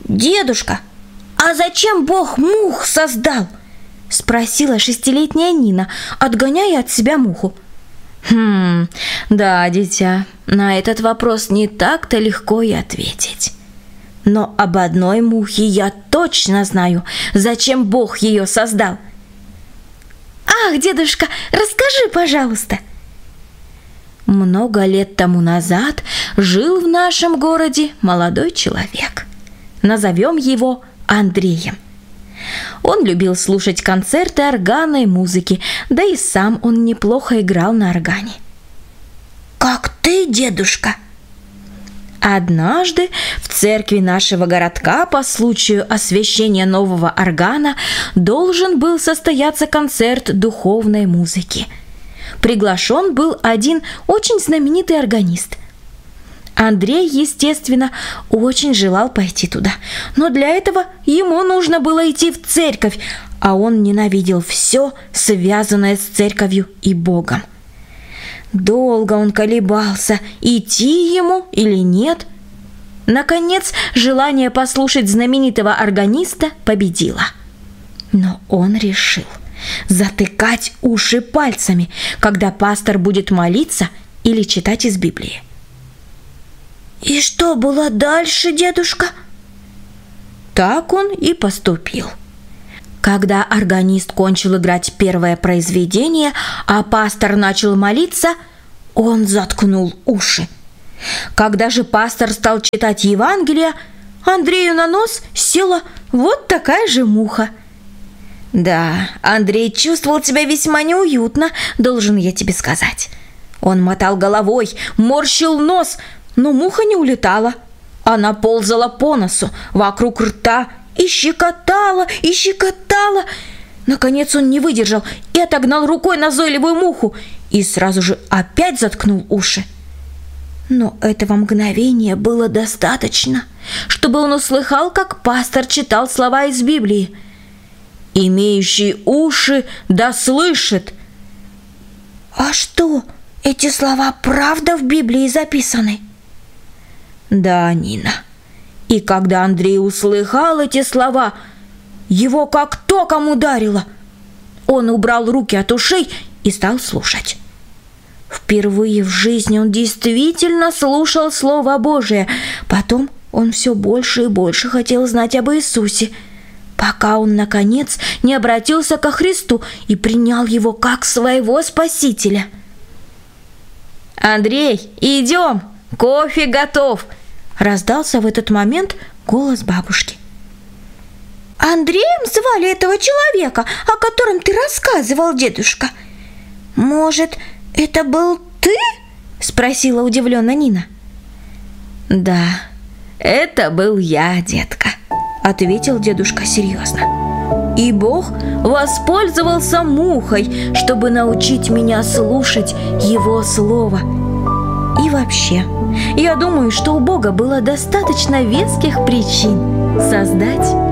«Дедушка, а зачем Бог мух создал?» — спросила 6-летняя Нина, отгоняя от себя муху. Да, дитя, на этот вопрос не так-то легко и ответить. Но об одной мухе я точно знаю, зачем Бог ее создал. «Ах, дедушка, расскажи, пожалуйста!» Много лет тому назад жил в нашем городе молодой человек. Назовем его Андреем. Он любил слушать концерты органной музыки, да и сам он неплохо играл на органе. «Как ты, дедушка?» Однажды в церкви нашего городка по случаю освящения нового органа должен был состояться концерт духовной музыки. Приглашен был один очень знаменитый органист. Андрей, естественно, очень желал пойти туда, но для этого ему нужно было идти в церковь, а он ненавидел все, связанное с церковью и Богом. Долго он колебался, идти ему или нет. Наконец, желание послушать знаменитого органиста победило. Но он решил затыкать уши пальцами, когда пастор будет молиться или читать из Библии. «И что было дальше, дедушка?» Так он и поступил. Когда органист кончил играть первое произведение, а пастор начал молиться, он заткнул уши. Когда же пастор стал читать Евангелие, Андрею на нос села вот такая же муха. Да, Андрей чувствовал себя весьма неуютно, должен я тебе сказать. Он мотал головой, морщил нос, но муха не улетала. Она ползала по носу, вокруг рта, и щекотала, и щекотала. Наконец он не выдержал и отогнал рукой назойливую муху и сразу же опять заткнул уши. Но этого мгновения было достаточно, чтобы он услыхал, как пастор читал слова из Библии. «Имеющий уши да слышит». «А что, эти слова правда в Библии записаны?» «Да, Нина». И когда Андрей услыхал эти слова, его как током ударило. Он убрал руки от ушей и стал слушать. Впервые в жизни он действительно слушал Слово Божие. Потом он все больше и больше хотел знать об Иисусе, пока он, наконец, не обратился ко Христу и принял Его как своего Спасителя. «Андрей, идем, кофе готов!» Раздался в этот момент голос бабушки. «Андреем звали этого человека, о котором ты рассказывал, дедушка? Может, это был ты?» — спросила удивленно Нина. «Да, это был я, детка», — ответил дедушка серьезно. «И Бог воспользовался мухой, чтобы научить меня слушать Его Слово. И вообще, я думаю, что у Бога было достаточно веских причин создать